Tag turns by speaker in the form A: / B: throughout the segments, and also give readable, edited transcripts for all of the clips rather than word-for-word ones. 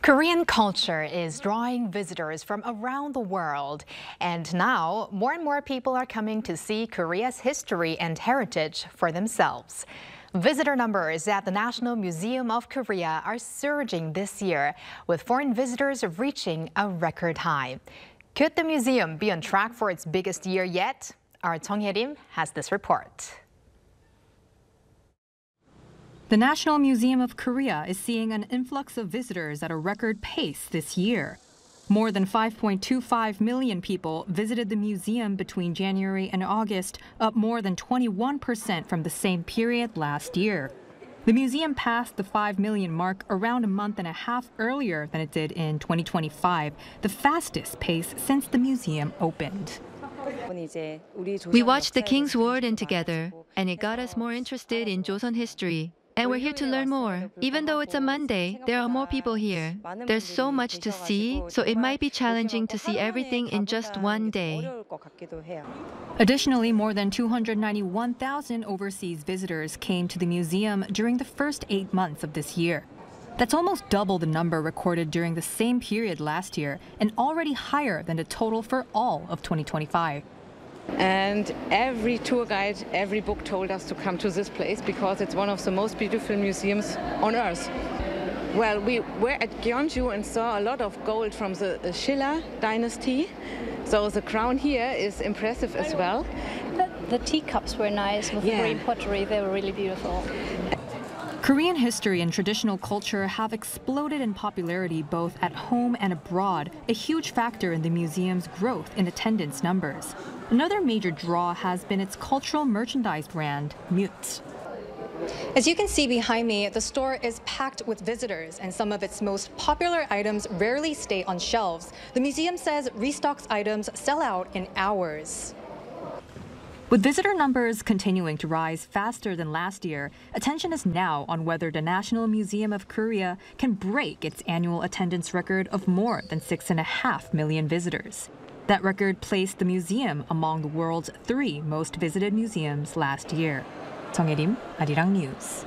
A: Korean culture is drawing visitors from around the world, and now more and more people are coming to see Korea's history and heritage for themselves. Visitor numbers at the National Museum of Korea are surging this year, with foreign visitors reaching a record high. Could the museum be on track for its biggest year yet? Our Chung Hye-rim has this report.
B: The National Museum of Korea is seeing an influx of visitors at a record pace this year. More than 5.25 million people visited the museum between January and August, up more than 21% from the same period last year. The museum passed the 5 million mark around a month and a half earlier than it did in 2025, the fastest pace since the museum opened.
C: We watched the King's Warden together, and it got us more interested in Joseon history. And we're here to learn more. Even though it's a Monday, there are more people here. There's so much to see, so it might be challenging to see everything in just one day.
B: Additionally, more than 291,000 overseas visitors came to the museum during the first 8 months of this year. That's almost double the number recorded during the same period last year, and already higher than the total for all of 2025.
D: And every tour guide, every book told us to come to this place because it's one of the most beautiful museums on earth. Well, we were at Gyeongju and saw a lot of gold from the Shilla dynasty. So the crown here is impressive as well.
E: The teacups were nice with the green pottery. They were really beautiful.
B: Korean history and traditional culture have exploded in popularity both at home and abroad, a huge factor in the museum's growth in attendance numbers. Another major draw has been its cultural merchandise brand, Mute.
F: As you can see behind me, the store is packed with visitors, and some of its most popular items rarely stay on shelves. The museum says restocked items sell out in hours.
B: With visitor numbers continuing to rise faster than last year, attention is now on whether the National Museum of Korea can break its annual attendance record of more than 6.5 million visitors. That record placed the museum among the world's 3 most visited museums last year. Chung Hye-rim, Arirang News.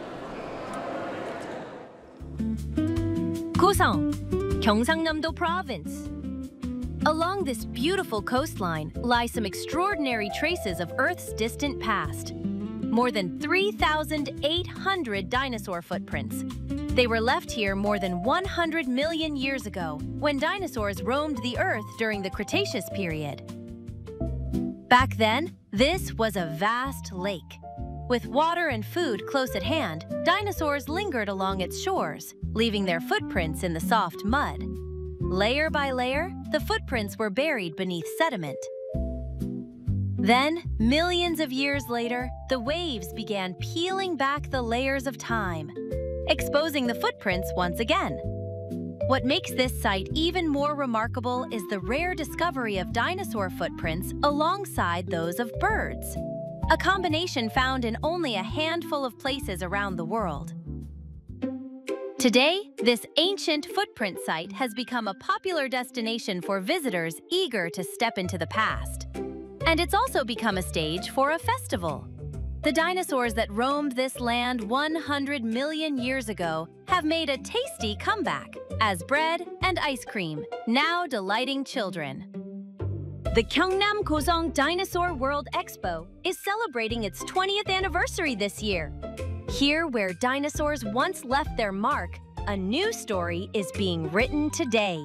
G: Goseong, Gyeongsangnam-do Province. Along this beautiful coastline lie some extraordinary traces of Earth's distant past. More than 3,800 dinosaur footprints. They were left here more than 100 million years ago, when dinosaurs roamed the Earth during the Cretaceous period. Back then, this was a vast lake. With water and food close at hand, dinosaurs lingered along its shores, leaving their footprints in the soft mud. Layer by layer, the footprints were buried beneath sediment. Then, millions of years later, the waves began peeling back the layers of time, exposing the footprints once again. What makes this site even more remarkable is the rare discovery of dinosaur footprints alongside those of birds, a combination found in only a handful of places around the world. Today, this ancient footprint site has become a popular destination for visitors eager to step into the past. And it's also become a stage for a festival. The dinosaurs that roamed this land 100 million years ago have made a tasty comeback as bread and ice cream, now delighting children. The Gyeongnam Goseong Dinosaur World Expo is celebrating its 20th anniversary this year. Here, where dinosaurs once left their mark, a new story is being written today.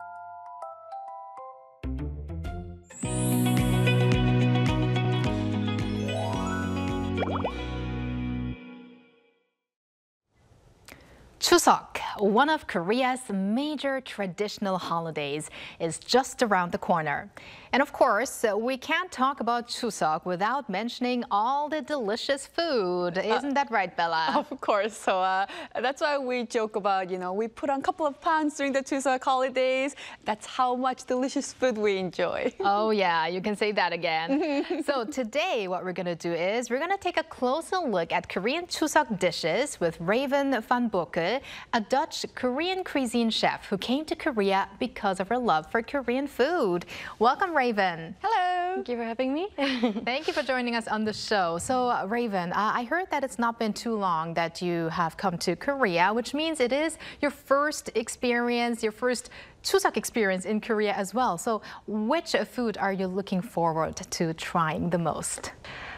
A: Chuseok, one of Korea's major traditional holidays, is just around the corner. And of course, we can't talk about Chuseok without mentioning all the delicious food. Isn't that right, Bella?
H: Of course. So that's why we joke about, we put on a couple of pounds during the Chuseok holidays. That's how much delicious food we enjoy.
A: Oh, yeah, you can say that again. So today, what we're going to do is we're going to take a closer look at Korean Chuseok dishes with Raven van Bokke, a Dutch Korean cuisine chef who came to Korea because of her love for Korean food. Welcome, Raven.
H: Hello.
I: Thank you for having me.
A: Thank you for joining us on the show. So, Raven, I heard that it's not been too long that you have come to Korea, which means it is your first experience, your first Chuseok experience in Korea as well. So, which food are you looking forward to trying the most?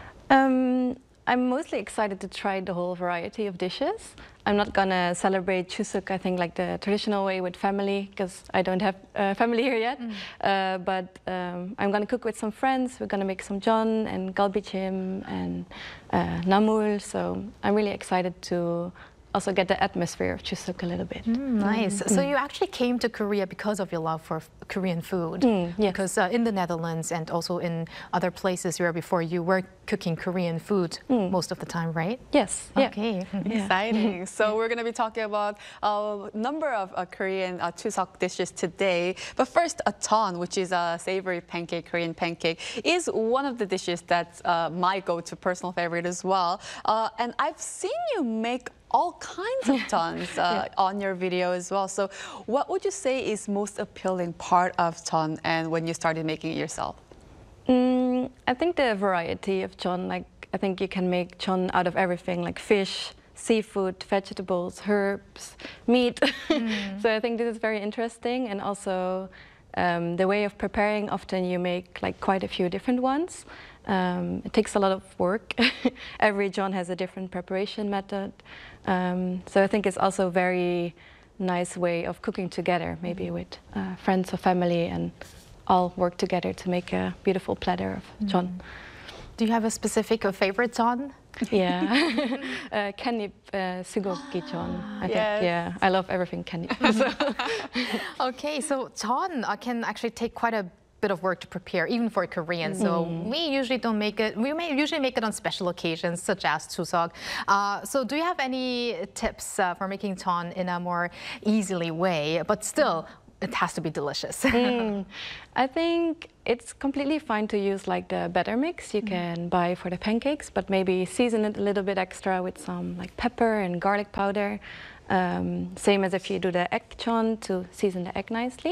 I: I'm mostly excited to try the whole variety of dishes. I'm not gonna celebrate Chuseok, I think, like the traditional way with family, because I don't have family here yet. But I'm gonna cook with some friends. We're gonna make some jeon and galbichim and namul. So I'm really excited to also get the atmosphere of Chuseok a little bit.
A: Nice. So you actually came to Korea because of your love for Korean food.
I: Yes.
A: Because in the Netherlands and also in other places where before you were cooking Korean food most of the time, right?
I: Yes.
A: Okay.
H: Exciting. So we're going to be talking about a number of Korean Chuseok dishes today. But first, jeon, which is a savory pancake, Korean pancake, is one of the dishes that's my go-to personal favorite as well. And I've seen you make all kinds of jeons on your video as well. So what would you say is most appealing part of jeon and when you started making it yourself?
I: I think the variety of jeon, like I think you can make jeon out of everything, like fish, seafood, vegetables, herbs, meat. So I think this is very interesting, and also the way of preparing, often you make like quite a few different ones. It takes a lot of work. Every jeon has a different preparation method. So I think it's also a very nice way of cooking together, maybe with friends or family, and all work together to make a beautiful platter of jeon.
A: Do you have a specific favorite jeon?
I: Yeah, Kkaennip Sugokgi jeon. I think, yeah, I love everything Kkaennip.
A: Okay, so jeon can actually take quite a bit of work to prepare, even for Koreans. So we usually don't make it. We may usually make it on special occasions, such as Chuseok. So do you have any tips for making jeon in a more easily way, but still it has to be delicious?
I: I think it's completely fine to use like the batter mix you can buy for the pancakes, but maybe season it a little bit extra with some like pepper and garlic powder. Same as if you do the egg jeon, to season the egg nicely.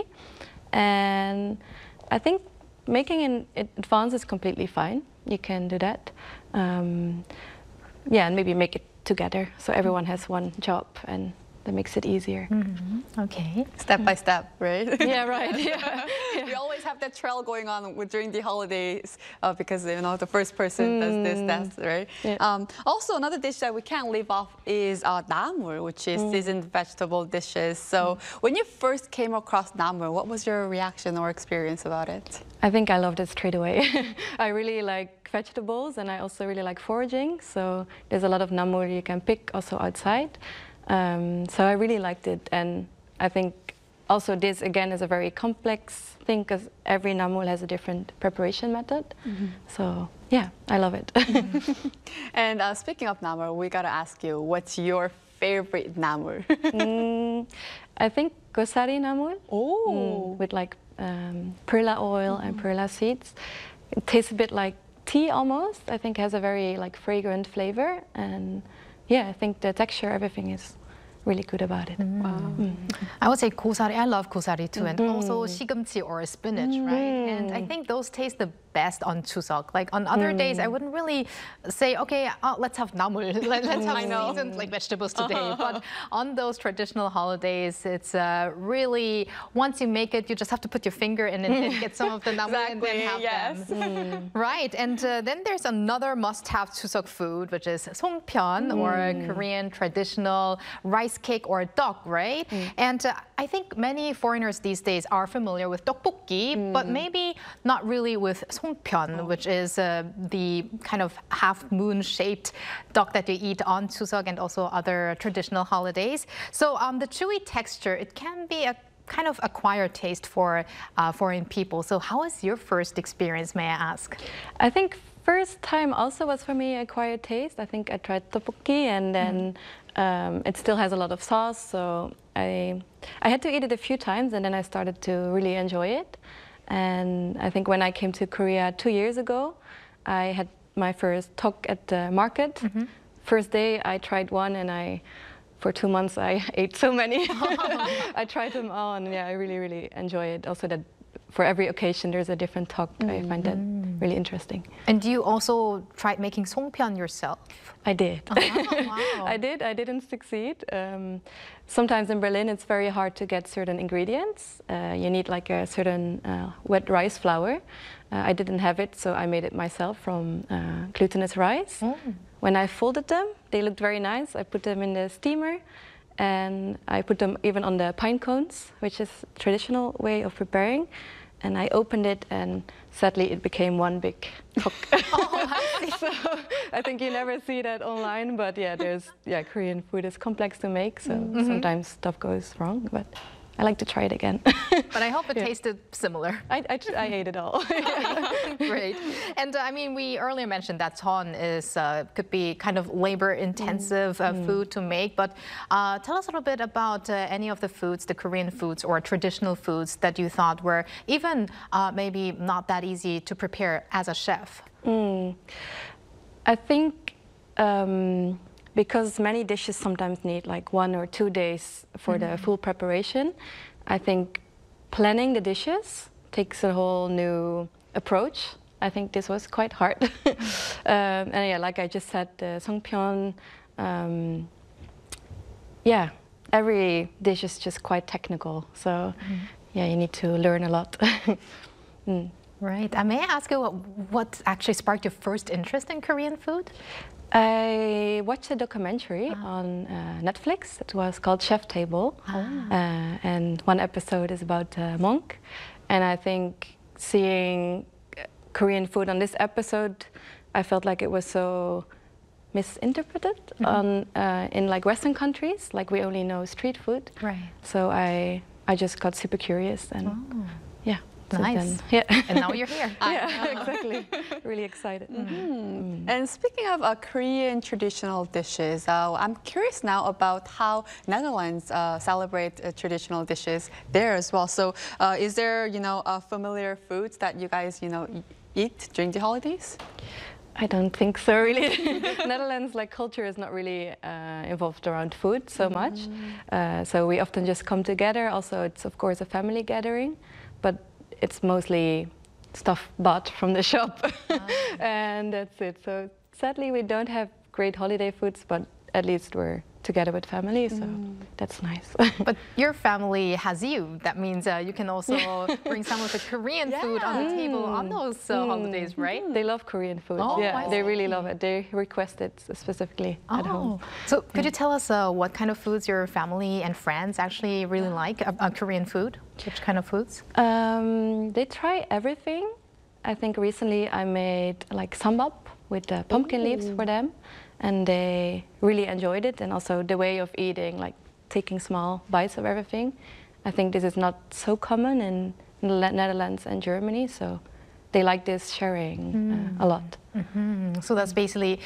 I: And I think making in advance is completely fine. You can do that. Yeah, and maybe make it together so everyone has one job, and that makes it easier.
A: Okay.
H: Step by step, right?
I: Yeah, right. Yeah.
H: We always have that trail going on during the holidays because, you know, the first person does this, that's right.
I: Yeah.
H: Also, another dish that we can't leave off is namul, which is seasoned vegetable dishes. So when you first came across namul, what was your reaction or experience about it?
I: I think I loved it straight away. I really like vegetables, and I also really like foraging. So there's a lot of namul you can pick also outside. So I really liked it, and I think also this again is a very complex thing because every namul has a different preparation method. So yeah, I love it.
H: And speaking of namul, we gotta ask you, what's your favorite namul?
I: I think gosari namul. With like perla oil and perla seeds. It tastes a bit like tea almost. I think it has a very like fragrant flavor, and yeah, I think the texture, everything is really good about it.
A: I would say gosari. I love gosari too, and also shigumchi or spinach, right? And I think those taste the best on Chuseok. Like on other days, I wouldn't really say, okay, let's have namul, let's have seasoned like vegetables today. But on those traditional holidays, it's really, once you make it, you just have to put your finger in it and get some of the namul and then have them. Right, and then there's another must-have Chuseok food, which is songpyeon, or Korean traditional rice cake or dok, right? And I think many foreigners these days are familiar with tteokbokki, but maybe not really with songpyeon, which is the kind of half-moon-shaped dok that you eat on Chuseok and also other traditional holidays. So the chewy texture, it can be a kind of acquired taste for foreign people. So how was your first experience, may I ask?
I: I think first time also was for me acquired taste. I think I tried tteokbokki, and then it still has a lot of sauce, so I had to eat it a few times, and then I started to really enjoy it. And I think when I came to Korea 2 years ago, I had my first tok at the market. First day I tried one, and for 2 months I ate so many. I tried them all, and yeah, I really, really enjoy it. Also that for every occasion there's a different tok. I find that really interesting.
A: And you also tried making songpyeon yourself?
I: I did.
A: Oh, wow.
I: I did. I didn't succeed. Sometimes in Berlin it's very hard to get certain ingredients. You need like a certain wet rice flour. I didn't have it, so I made it myself from glutinous rice. When I folded them, they looked very nice. I put them in the steamer, and I put them even on the pine cones, which is a traditional way of preparing. And I opened it, and sadly it became one big cook. So I think you never see that online, but yeah, Korean food is complex to make, so sometimes stuff goes wrong, but I like to try it again.
A: But I hope it tasted similar.
I: I ate it all.
A: Great. And I mean, we earlier mentioned that jeon is could be kind of labor-intensive food to make. But tell us a little bit about any of the foods, the Korean foods or traditional foods that you thought were even maybe not that easy to prepare as a chef.
I: I think because many dishes sometimes need like 1 or 2 days for the full preparation, I think planning the dishes takes a whole new approach. I think this was quite hard. And yeah, like I just said, the songpyeon, yeah, every dish is just quite technical. So yeah, you need to learn a lot.
A: Right. May I ask you what actually sparked your first interest in Korean food?
I: I watched a documentary on Netflix. It was called Chef Table. And one episode is about a monk. And I think seeing Korean food on this episode, I felt like it was so misinterpreted in like Western countries. Like we only know street food.
A: Right.
I: So I just got super curious and yeah.
A: Nice.
I: Yeah.
A: And now you're here.
I: Yeah, exactly. Really excited.
H: And speaking of Korean traditional dishes, I'm curious now about how Netherlands celebrate traditional dishes there as well. So is there, familiar foods that you guys, eat during the holidays?
I: I don't think so, really. Netherlands, like, culture is not really involved around food so much. So we often just come together. Also, it's, of course, a family gathering. But it's mostly stuff bought from the shop. And that's it. So sadly, we don't have great holiday foods, but at least we're together with family, so that's nice.
A: But your family has you. That means you can also bring some of the Korean food on the table on those holidays, right?
I: They love Korean food.
A: Oh,
I: yeah, they really love it. They request it specifically at home.
A: So could you tell us what kind of foods your family and friends actually really like, Korean food? Which kind of foods?
I: They try everything. I think recently I made like sambap with pumpkin leaves for them. And they really enjoyed it, and also the way of eating, like taking small bites of everything. I think this is not so common in the Netherlands and Germany, so they like this sharing a lot.
A: So that's basically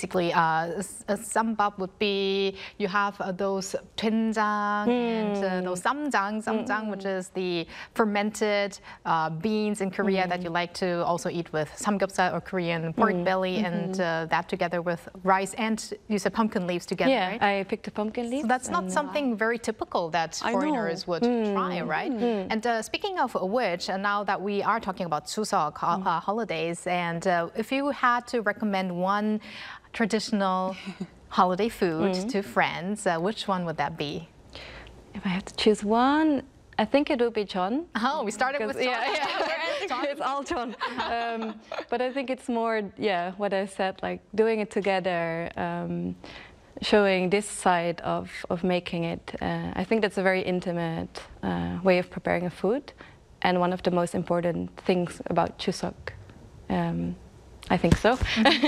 A: a sambap would be you have those doenjang and those samjang, which is the fermented beans in Korea that you like to also eat with samgyeopsal or Korean pork belly, and that together with rice and you said pumpkin leaves together, right?
I: Yeah, I picked the pumpkin leaves.
A: So that's not something very typical that foreigners would try, right? And speaking of which, now that we are talking about Chuseok holidays, and if you had to recommend one traditional holiday food to friends, which one would that be?
I: If I have to choose one, I think it would be jeon.
A: Oh, we started with jeon.
I: It's all jeon. But I think it's more, what I said, like doing it together, showing this side of making it. I think that's a very intimate way of preparing a food, and one of the most important things about Chuseok. I think so.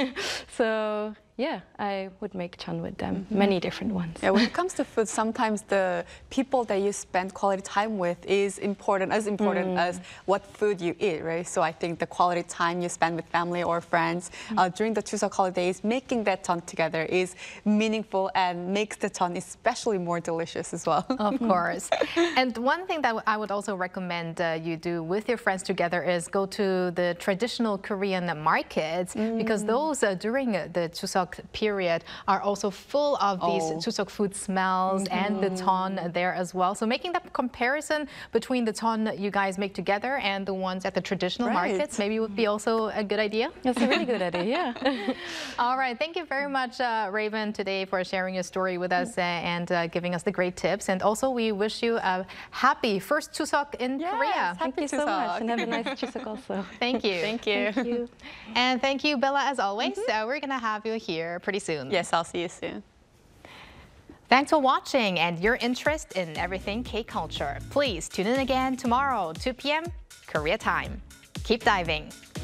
I: So yeah, I would make jeon with them, many different ones.
H: Yeah, when it comes to food, sometimes the people that you spend quality time with is as important as what food you eat, right? So I think the quality time you spend with family or friends during the Chuseok holidays, making that jeon together is meaningful and makes the jeon especially more delicious as well.
A: Of course. And one thing that I would also recommend you do with your friends together is go to the traditional Korean markets, because those during the Chuseok Chuseok period are also full of these Chuseok food smells and the ton there as well. So making that comparison between the ton you guys make together and the ones at the traditional markets maybe would be also a good idea.
I: That's a really good idea, yeah.
A: All right, thank you very much, Raven, today for sharing your story with us and giving us the great tips. And also, we wish you a happy first Chuseok in Korea.
I: Thank you so much, and have a nice Chuseok also.
A: Thank you.
H: Thank you.
I: Thank you.
A: And thank you, Bella, as always. We're going to have you here pretty soon.
H: Yes, I'll see you soon.
A: Thanks for watching and your interest in everything K-culture. Please tune in again tomorrow, 2 p.m. Korea time. Keep diving.